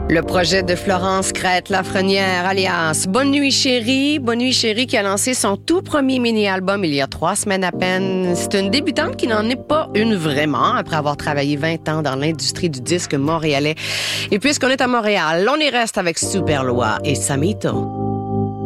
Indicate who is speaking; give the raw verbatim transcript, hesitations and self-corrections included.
Speaker 1: Le projet de Florence Crête-Lafrenière, alias Bonne Nuit Chérie. Bonne Nuit Chérie qui a lancé son tout premier mini-album il y a trois semaines à peine. C'est une débutante qui n'en est pas une vraiment, après avoir travaillé vingt ans dans l'industrie du disque montréalais. Et puisqu'on est à Montréal, on y reste avec Super Loi et Samito.